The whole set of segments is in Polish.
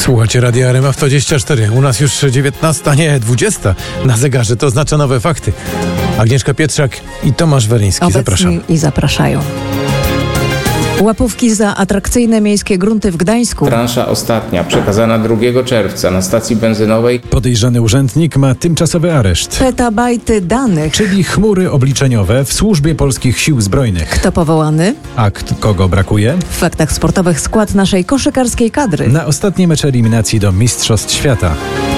Słuchajcie Radia RMF24. U nas już 19, nie 20 na zegarze. To oznacza nowe fakty. Agnieszka Pietrzak i Tomasz Weryński. Obecni Zapraszam. i zapraszają. Łapówki za atrakcyjne miejskie grunty w Gdańsku. Transza ostatnia, przekazana 2 czerwca na stacji benzynowej. Podejrzany urzędnik ma tymczasowy areszt. Petabajty danych. Czyli chmury obliczeniowe w służbie polskich sił zbrojnych. Kto powołany? A kogo brakuje? W faktach sportowych skład naszej koszykarskiej kadry. Na ostatnie mecze eliminacji do Mistrzostw Świata.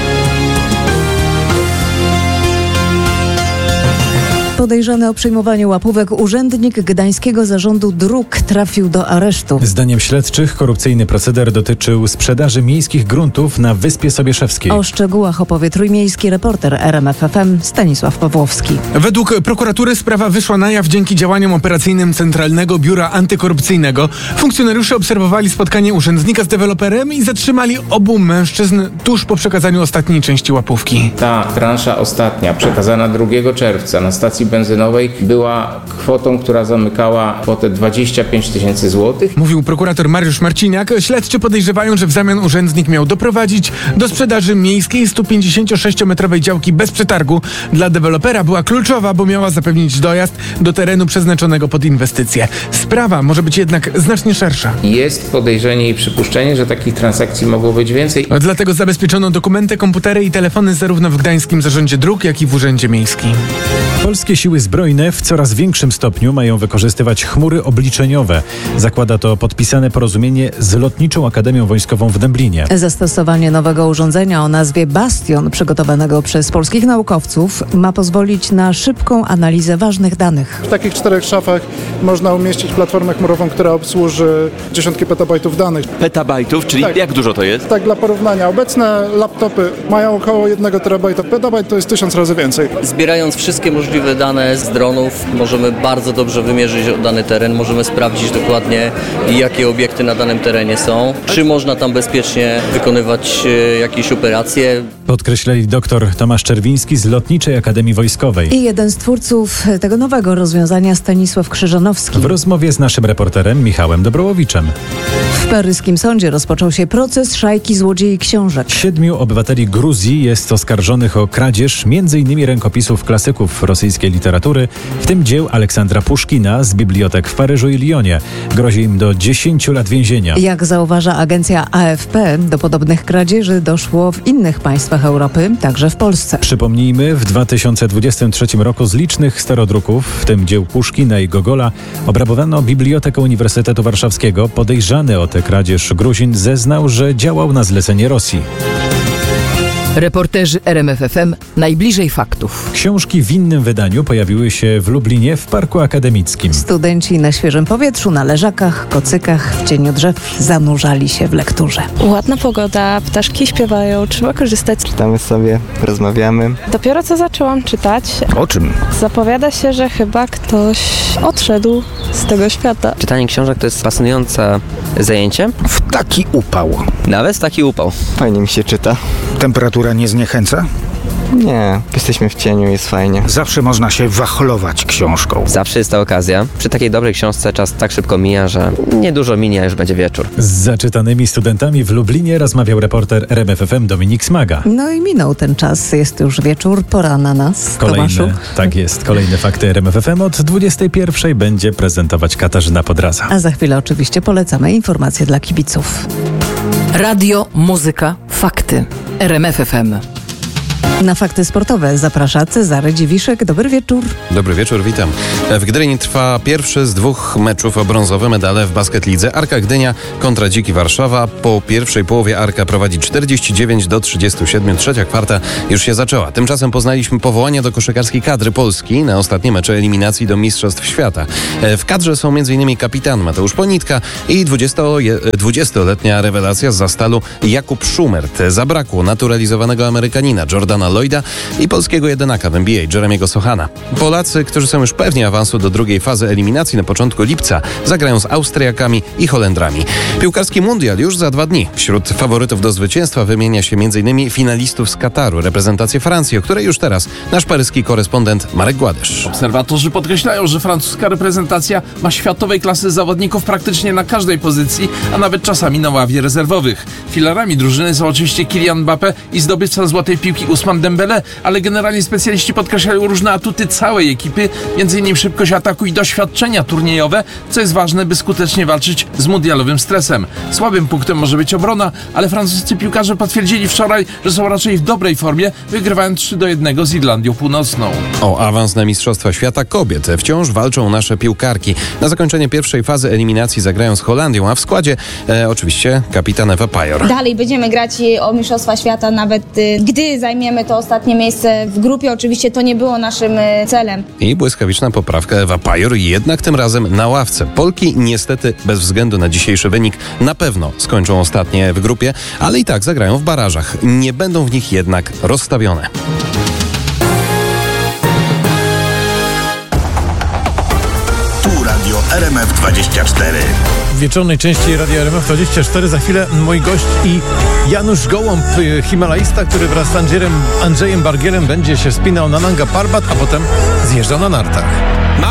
Podejrzany o przyjmowanie łapówek urzędnik Gdańskiego Zarządu Dróg trafił do aresztu. Zdaniem śledczych korupcyjny proceder dotyczył sprzedaży miejskich gruntów na Wyspie Sobieszewskiej. O szczegółach opowie trójmiejski reporter RMF FM Stanisław Pawłowski. Według prokuratury sprawa wyszła na jaw dzięki działaniom operacyjnym Centralnego Biura Antykorupcyjnego. Funkcjonariusze obserwowali spotkanie urzędnika z deweloperem i zatrzymali obu mężczyzn tuż po przekazaniu ostatniej części łapówki. Ta transza ostatnia, przekazana 2 czerwca na stacji benzynowej, była kwotą, która zamykała kwotę 25 000 złotych. Mówił prokurator Mariusz Marciniak. Śledczy podejrzewają, że w zamian urzędnik miał doprowadzić do sprzedaży miejskiej 156-metrowej działki bez przetargu. Dla dewelopera była kluczowa, bo miała zapewnić dojazd do terenu przeznaczonego pod inwestycje. Sprawa może być jednak znacznie szersza. Jest podejrzenie i przypuszczenie, że takich transakcji mogło być więcej. Dlatego zabezpieczono dokumenty, komputery i telefony zarówno w Gdańskim Zarządzie Dróg, jak i w Urzędzie Miejskim. Polskie siły zbrojne w coraz większym stopniu mają wykorzystywać chmury obliczeniowe. Zakłada to podpisane porozumienie z Lotniczą Akademią Wojskową w Dęblinie. Zastosowanie nowego urządzenia o nazwie Bastion, przygotowanego przez polskich naukowców, ma pozwolić na szybką analizę ważnych danych. W takich 4 szafach można umieścić platformę chmurową, która obsłuży dziesiątki petabajtów danych. Petabajtów? Czyli Tak. jak dużo to jest? Tak, dla porównania. Obecne laptopy mają około 1 terabajta. Petabajt to jest 1000 razy więcej. Zbierając wszystkie możliwe dane z dronów, możemy bardzo dobrze wymierzyć dany teren, możemy sprawdzić dokładnie, jakie obiekty na danym terenie są, czy można tam bezpiecznie wykonywać jakieś operacje. Podkreślali dr Tomasz Czerwiński z Lotniczej Akademii Wojskowej. I jeden z twórców tego nowego rozwiązania, Stanisław Krzyżanowski. W rozmowie z naszym reporterem Michałem Dobrołowiczem. W paryskim sądzie rozpoczął się proces szajki złodziei książek. 7 obywateli Gruzji jest oskarżonych o kradzież m.in. rękopisów klasyków rosyjskiej literatury, w tym dzieł Aleksandra Puszkina z bibliotek w Paryżu i Lyonie. Grozi im do 10 lat więzienia. Jak zauważa agencja AFP, do podobnych kradzieży doszło w innych państwach Europy, także w Polsce. Przypomnijmy, w 2023 roku z licznych starodruków, w tym dzieł Puszkina i Gogola, obrabowano Bibliotekę Uniwersytetu Warszawskiego. Podejrzany o tę kradzież Gruzin zeznał, że działał na zlecenie Rosji. Reporterzy RMF FM najbliżej faktów. Książki w innym wydaniu pojawiły się w Lublinie w Parku Akademickim. Studenci na świeżym powietrzu, na leżakach, kocykach, w cieniu drzew zanurzali się w lekturze. Ładna pogoda, ptaszki śpiewają, trzeba korzystać. Czytamy sobie, rozmawiamy. Dopiero co zaczęłam czytać. O czym? Zapowiada się, że chyba ktoś odszedł z tego świata. Czytanie książek to jest fascynujące zajęcie. W taki upał. Nawet taki upał. Fajnie mi się czyta. Temperatura nie zniechęca? Nie, jesteśmy w cieniu, jest fajnie. Zawsze można się wachlować książką. Zawsze jest ta okazja. Przy takiej dobrej książce czas tak szybko mija, że niedużo minie, a już będzie wieczór. Z zaczytanymi studentami w Lublinie rozmawiał reporter RMF FM Dominik Smaga. No i minął ten czas, jest już wieczór, pora na nas, Tomaszu. Tak jest, kolejne fakty RMF FM od 21:00 będzie prezentować Katarzyna Podraza. A za chwilę oczywiście polecamy informacje dla kibiców. Radio, muzyka, fakty. RMF FM. Na fakty sportowe zaprasza Cezary Dziwiszek. Dobry wieczór. Dobry wieczór, witam. W Gdyni trwa pierwszy z 2 meczów o brązowe medale w basketlidze. Arka Gdynia kontra Dziki Warszawa. Po pierwszej połowie Arka prowadzi 49-37. Trzecia kwarta już się zaczęła. Tymczasem poznaliśmy powołania do koszykarskiej kadry Polski na ostatnie mecze eliminacji do Mistrzostw Świata. W kadrze są m.in. kapitan Mateusz Ponitka i 20-letnia rewelacja z Zastalu Jakub Schumert. Zabrakło naturalizowanego Amerykanina Jordana Lloyda i polskiego jedynaka w NBA Jeremiego Sochana. Polacy, którzy są już pewni awansu do drugiej fazy eliminacji na początku lipca, zagrają z Austriakami i Holendrami. Piłkarski mundial już za 2 dni. Wśród faworytów do zwycięstwa wymienia się m.in. finalistów z Kataru, reprezentację Francji, o której już teraz nasz paryski korespondent Marek Gładysz. Obserwatorzy podkreślają, że francuska reprezentacja ma światowej klasy zawodników praktycznie na każdej pozycji, a nawet czasami na ławie rezerwowych. Filarami drużyny są oczywiście Kylian Mbappé i zdobywca złotej piłki Ousmane Dembélé, ale generalnie specjaliści podkreślają różne atuty całej ekipy, m.in. szybkość ataku i doświadczenia turniejowe, co jest ważne, by skutecznie walczyć z mundialowym stresem. Słabym punktem może być obrona, ale francuscy piłkarze potwierdzili wczoraj, że są raczej w dobrej formie, wygrywając 3-1 z Irlandią Północną. O awans na Mistrzostwa Świata kobiet wciąż walczą nasze piłkarki. Na zakończenie pierwszej fazy eliminacji zagrają z Holandią, a w składzie oczywiście kapitan Ewa Pajor. Dalej będziemy grać o Mistrzostwa Świata, nawet gdy zajmiemy to ostatnie miejsce w grupie. Oczywiście to nie było naszym celem. I błyskawiczna poprawka Ewa Pajor, jednak tym razem na ławce. Polki niestety bez względu na dzisiejszy wynik na pewno skończą ostatnie w grupie, ale i tak zagrają w barażach. Nie będą w nich jednak rozstawione. Tu Radio RMF24. W wieczornej części Radia RMF24 za chwilę mój gość i Janusz Gołąb, himalaista, który wraz z Andrzejem Bargielem będzie się wspinał na Nanga Parbat, a potem zjeżdżał na nartach.